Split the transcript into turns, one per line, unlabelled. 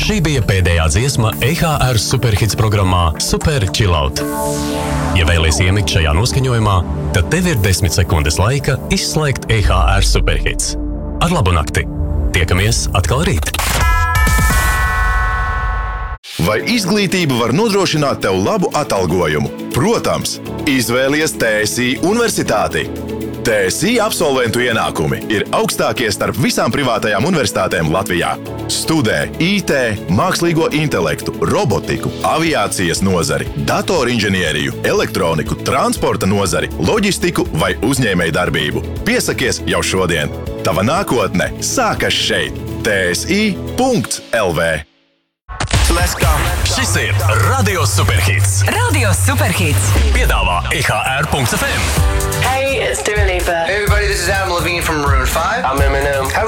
Šī bija pēdējā dziesma EHR Superhits programmā Super Chillout. Ja vēlies iemigt šajā noskaņojumā, tad tev ir 10 sekundes laika izslēgt EHR Superhits. Ar labu nakti! Tiekamies atkal rīt!
Vai izglītība var nodrošināt tev labu atalgojumu? Protams, izvēlies TSI Universitāti. TSI absolventu ienākumi ir augstākie starp visām privātajām universitātēm Latvijā. Studē IT, mākslīgo intelektu, robotiku, aviācijas nozari, datorinženieriju, elektroniku, transporta nozari, loģistiku vai uzņēmējdarbību. Piesakies jau šodien. Tava nākotne sākas šeit. TSI.LV.
Let's go! Šis ir Radio Superhits.
Radio Superhits.
Piedāvā EHR.FM.
Hey, it's Dua Lipa.
Hey everybody, this is Adam Levine from Maroon 5.
I'm Eminem.